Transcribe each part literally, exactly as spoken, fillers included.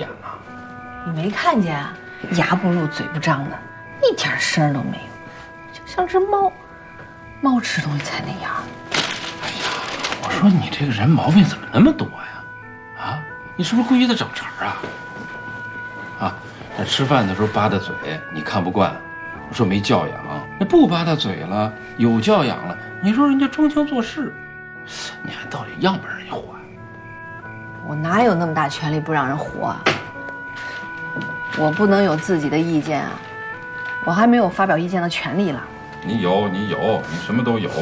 眼呢？ 你没看见啊？牙不露嘴不张的，一点声都没有，就像只猫。猫吃东西才那样。 哎呀，我说你这个人毛病怎么那么多呀？啊，你是不是故意的整茬啊？啊，那吃饭的时候吧嗒嘴，你看不惯，说没教养。那不吧嗒嘴了，有教养了，你说人家装腔作势，你还到底让不让人家活？ 我哪有那么大权利不让人活啊？我不能有自己的意见啊，我还没有发表意见的权利了。 你有，你有，你什么都有。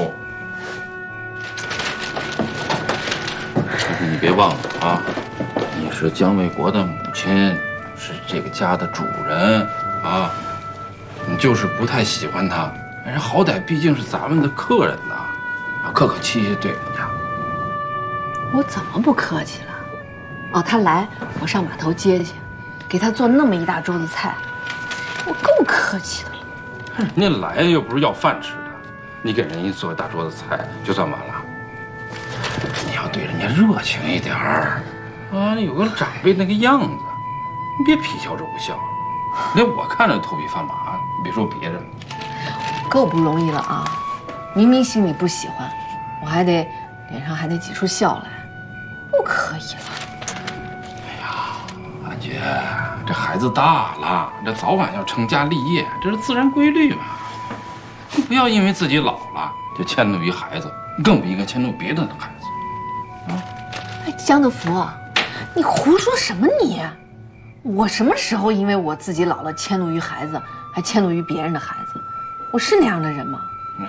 但是你别忘了啊，你是姜卫国的母亲，是这个家的主人啊。你就是不太喜欢他，人好歹毕竟是咱们的客人呐，要客客气气对人家。 我怎么不客气了？哦，他来，我上码头接去，给他做那么一大桌子菜，我够客气的了。 人家来又不是要饭吃的，你给人家做大桌子菜就算完了。你要对人家热情一点儿啊，有个长辈那个样子，你别皮笑肉不笑，连我看着头皮发麻，你别说别人。 够不容易了啊！明明心里不喜欢，我还得脸上还得挤出笑来，不可以了。 哎呀，安觉，这孩子大了，这早晚要成家立业，这是自然规律嘛。你不要因为自己老了就迁怒于孩子，更不应该迁怒别人的孩子。啊！ 哎，江德福，你胡说什么你？我什么时候因为我自己老了迁怒于孩子，还迁怒于别人的孩子？我是那样的人吗？嗯，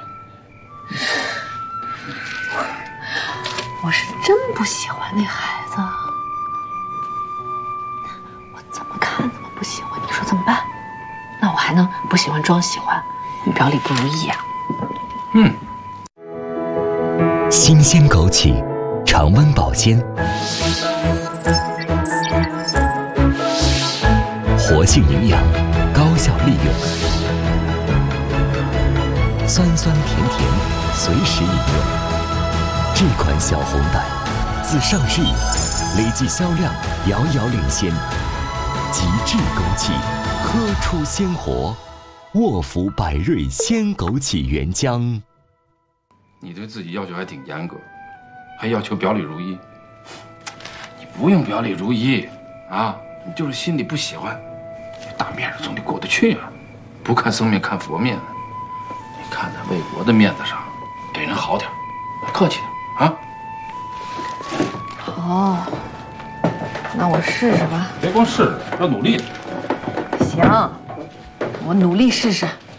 我是真不喜欢那孩子，我怎么看怎么不喜欢，你说怎么办？那我还能不喜欢装喜欢，表里不如意啊？ 嗯。 新鲜枸杞，常温保鲜，活性营养，高效利用，酸酸甜甜，随时饮用。这款小红袋自上市以来，累计销量遥遥领先。极致枸杞，喝出鲜活。沃福百瑞鲜枸杞原浆。 你对自己要求还挺严格，还要求表里如一。你不用表里如一啊，你就是心里不喜欢，大面上总得过得去啊。不看僧面看佛面，你看在魏国的面子上，给人好点，客气点啊。 哦，那我试试吧。 别光试试，要努力。 行，我努力试试。